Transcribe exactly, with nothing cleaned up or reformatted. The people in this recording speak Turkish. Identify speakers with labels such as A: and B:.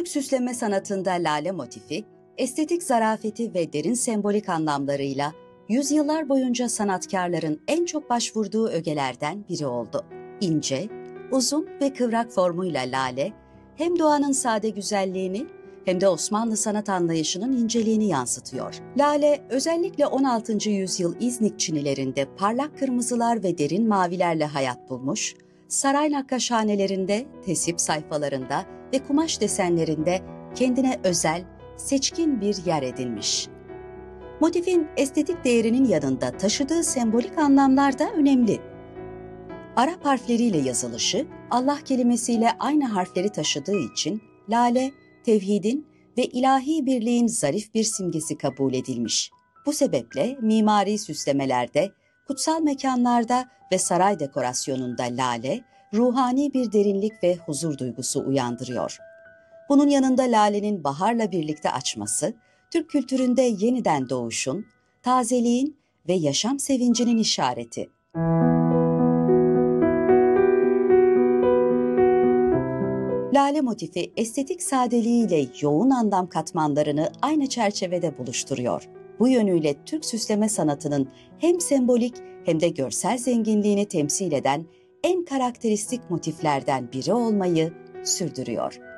A: Türk süsleme sanatında lale motifi, estetik zarafeti ve derin sembolik anlamlarıyla yüzyıllar boyunca sanatkarların en çok başvurduğu ögelerden biri oldu. İnce, uzun ve kıvrak formuyla lale, hem doğanın sade güzelliğini hem de Osmanlı sanat anlayışının inceliğini yansıtıyor. Lale, özellikle on altıncı yüzyıl İznik çinilerinde parlak kırmızılar ve derin mavilerle hayat bulmuş, saray nakkaşhanelerinde, tesip sayfalarında ve kumaş desenlerinde kendine özel, seçkin bir yer edinmiş. Motifin estetik değerinin yanında taşıdığı sembolik anlamlar da önemli. Arap harfleriyle yazılışı, Allah kelimesiyle aynı harfleri taşıdığı için lale, tevhidin ve ilahi birliğin zarif bir simgesi kabul edilmiş. Bu sebeple mimari süslemelerde, kutsal mekanlarda ve saray dekorasyonunda lale, ruhani bir derinlik ve huzur duygusu uyandırıyor. Bunun yanında lalenin baharla birlikte açması, Türk kültüründe yeniden doğuşun, tazeliğin ve yaşam sevincinin işareti. Lale motifi estetik sadeliğiyle yoğun anlam katmanlarını aynı çerçevede buluşturuyor. Bu yönüyle Türk süsleme sanatının hem sembolik hem de görsel zenginliğini temsil eden en karakteristik motiflerden biri olmayı sürdürüyor.